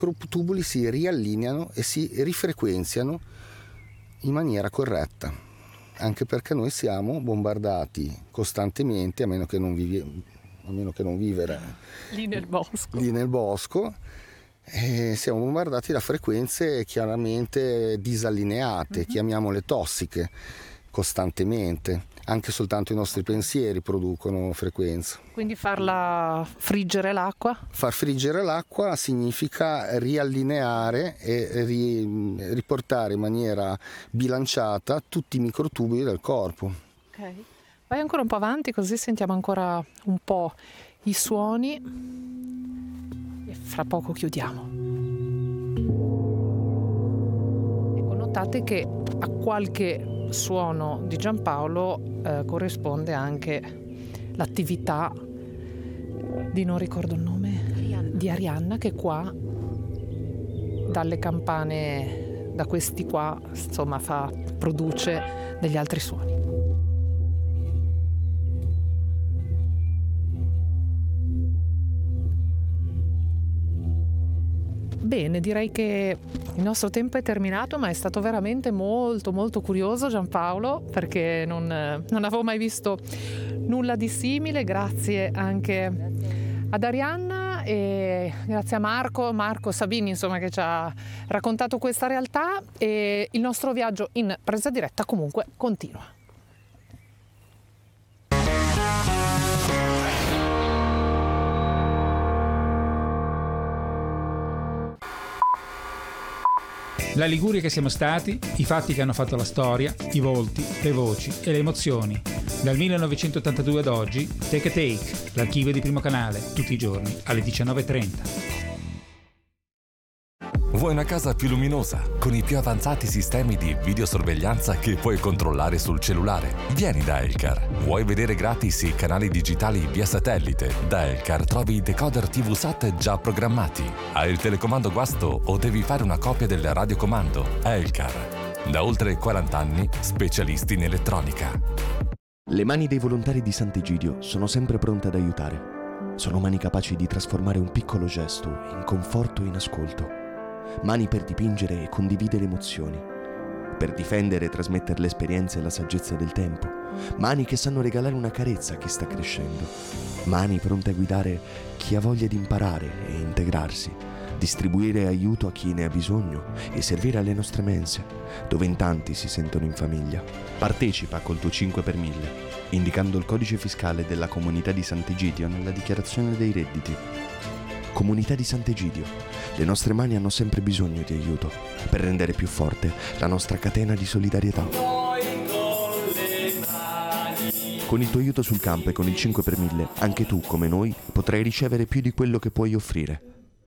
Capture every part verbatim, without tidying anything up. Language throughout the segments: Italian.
I tubuli si riallineano e si rifrequenziano in maniera corretta, anche perché noi siamo bombardati costantemente, a meno che non, vivi, a meno che non vivere lì nel bosco, lì nel bosco e siamo bombardati da frequenze chiaramente disallineate, mm-hmm. chiamiamole tossiche, costantemente. Anche soltanto i nostri pensieri producono frequenza. Quindi farla friggere l'acqua? Far friggere l'acqua significa riallineare e ri, riportare in maniera bilanciata tutti i microtubuli del corpo. Ok. Vai ancora un po' avanti così sentiamo ancora un po' i suoni e fra poco chiudiamo. Ecco, notate che a qualche suono di Giampaolo eh, corrisponde anche l'attività di, non ricordo il nome, Arianna. di Arianna, che qua dalle campane, da questi qua, insomma, fa, produce degli altri suoni. Bene, direi che il nostro tempo è terminato, ma è stato veramente molto molto curioso, Giampaolo, perché non, non avevo mai visto nulla di simile. Grazie anche grazie. ad Arianna e grazie a Marco, Marco Sabini, insomma, che ci ha raccontato questa realtà, e il nostro viaggio in presa diretta comunque continua. La Liguria che siamo stati, i fatti che hanno fatto la storia, i volti, le voci e le emozioni. Dal millenovecentottantadue ad oggi, Take a Take, l'archivio di Primo Canale, tutti i giorni alle diciannove e trenta. Vuoi una casa più luminosa, con i più avanzati sistemi di videosorveglianza che puoi controllare sul cellulare? Vieni da Elcar. Vuoi vedere gratis i canali digitali via satellite? Da Elcar trovi i decoder tivù SAT già programmati. Hai il telecomando guasto o devi fare una copia del radiocomando? Elcar. Da oltre quaranta anni, specialisti in elettronica. Le mani dei volontari di Sant'Egidio sono sempre pronte ad aiutare. Sono mani capaci di trasformare un piccolo gesto in conforto e in ascolto. Mani per dipingere e condividere emozioni, per difendere e trasmettere l'esperienza e la saggezza del tempo. Mani che sanno regalare una carezza a chi sta crescendo. Mani pronte a guidare chi ha voglia di imparare e integrarsi, distribuire aiuto a chi ne ha bisogno e servire alle nostre mense, dove in tanti si sentono in famiglia. Partecipa col tuo cinque per mille, indicando il codice fiscale della comunità di Sant'Egidio nella dichiarazione dei redditi. Comunità di Sant'Egidio, le nostre mani hanno sempre bisogno di aiuto per rendere più forte la nostra catena di solidarietà. Con il tuo aiuto sul campo e con il cinque per mille, anche tu, come noi, potrai ricevere più di quello che puoi offrire.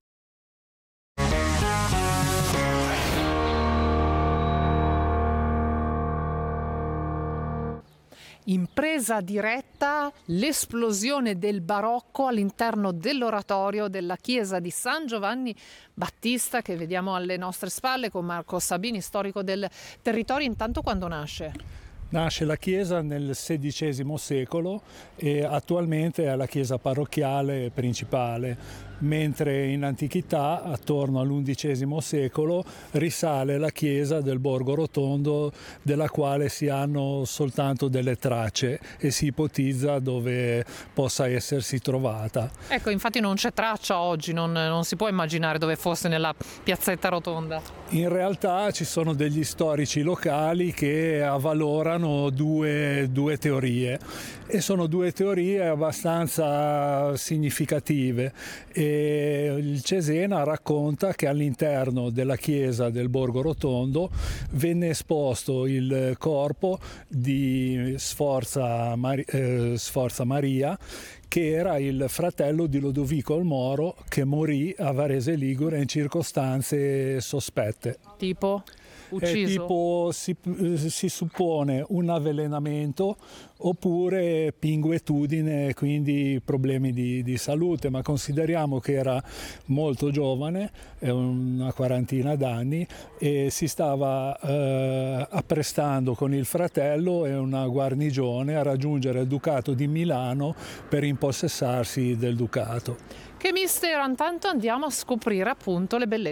In presa diretta l'esplosione del barocco all'interno dell'oratorio della chiesa di San Giovanni Battista, che vediamo alle nostre spalle, con Marco Sabini, storico del territorio. Intanto, quando nasce? Nasce la chiesa nel sedicesimo secolo e attualmente è la chiesa parrocchiale principale, mentre in antichità, attorno all'undicesimo secolo, risale la chiesa del Borgo Rotondo, della quale si hanno soltanto delle tracce e si ipotizza dove possa essersi trovata. Ecco, infatti non c'è traccia oggi, non, non si può immaginare dove fosse nella piazzetta rotonda. In realtà ci sono degli storici locali che avvalorano due, due teorie, e sono due teorie abbastanza significative. E il Cesena racconta che all'interno della chiesa del Borgo Rotondo venne esposto il corpo di Sforza, Mar- eh, Sforza Maria, che era il fratello di Lodovico il Moro, che morì a Varese Ligure in circostanze sospette. Tipo? Ucciso? È tipo, si, si suppone un avvelenamento oppure pinguetudine, quindi problemi di, di salute, ma consideriamo che era molto giovane, una quarantina d'anni, e si stava eh, apprestando con il fratello e una guarnigione a raggiungere il Ducato di Milano per impossessarsi del Ducato. Che mistero! Intanto andiamo a scoprire appunto le bellezze